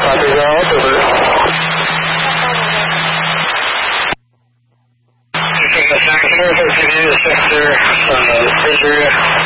Copy that. Over. Taking a sector, sector, Bridge area.